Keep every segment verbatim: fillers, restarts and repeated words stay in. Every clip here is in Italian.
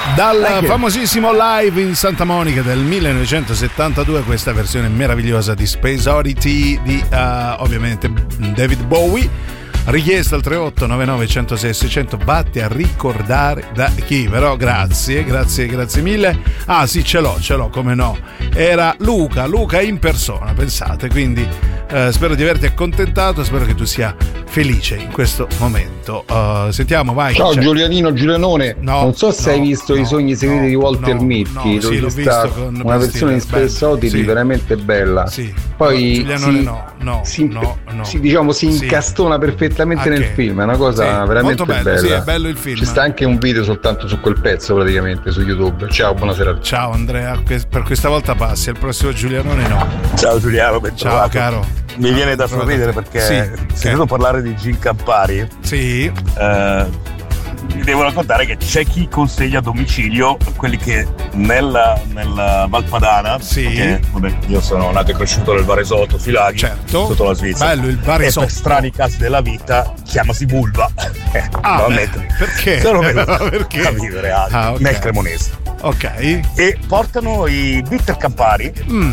Dal famosissimo live in Santa Monica del millenovecentosettantadue, questa versione meravigliosa di Space Oddity di uh, ovviamente David Bowie, richiesta al tre otto nove nove uno zero sei sei zero zero. Vatti a ricordare da chi? Però grazie, grazie, grazie mille. Ah sì, ce l'ho, ce l'ho, come no. Era Luca, Luca in persona, pensate, quindi eh, spero di averti accontentato, spero che tu sia felice in questo momento. Uh, sentiamo, vai. Ciao c'è... Giulianino Giulianone. No, non so se no, hai visto no, I sogni segreti no, di Walter no, Mitty, no, dove sì, l'ho sta visto con una versione di Bastille, Space Oddity sì, veramente bella. Sì. Poi Giulianone si, no, no, si, no, no. si, diciamo si incastona sì. perfettamente okay. nel film, è una cosa sì, veramente molto bello, bella. Sì, è bello il film. Ci sta anche un video soltanto su quel pezzo praticamente su YouTube. Ciao, buonasera. Ciao Andrea, per questa volta passi, al prossimo Giulianone no. Ciao Giuliano, ben ciao caro. Mi viene da sorridere perché sì, sentendo okay. parlare di Gin Campari. Sì. Eh, vi devo raccontare che c'è chi consegna a domicilio quelli che nella, nella Valpadana, sì. perché vabbè, io sono nato e cresciuto nel Varesotto, Filaghi, certo. sotto la Svizzera. Bello il Varesotto. E per strani casi della vita chiamasi Bulba. Eh, ah, eh, perché? Sono venuto perché? a vivere a, ah, okay. nel Cremonese. Ok. E portano i bitter Campari mm.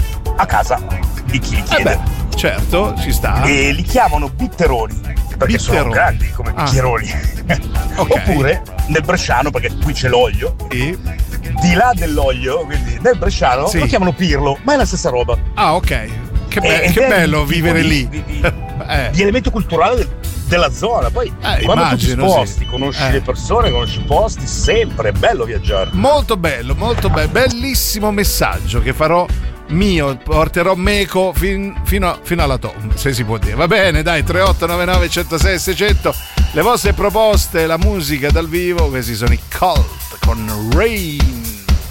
a casa di chi li chiede. Eh beh. Certo, ci sta. E li chiamano bitteroni perché bitteroni. Sono grandi come ah. bicchieroni. Okay. Oppure nel bresciano, perché qui c'è l'olio, e? Di là dell'olio, quindi nel bresciano sì. lo chiamano pirlo, ma è la stessa roba. Ah, ok. Che, be- che bello vivere lì. Di, di, eh. di elemento culturale del, della zona. Poi eh, quando immagino, tu ti sposti, sì. conosci eh. le persone, conosci i posti, sempre è bello viaggiare. Molto bello, molto bello. Bellissimo messaggio che farò mio, porterò meco fin, fino, a, fino alla tomba, se si può dire. Va bene, dai, tre otto nove nove uno zero sei sei zero zero. Le vostre proposte, la musica dal vivo, questi sono i Cult con Rain.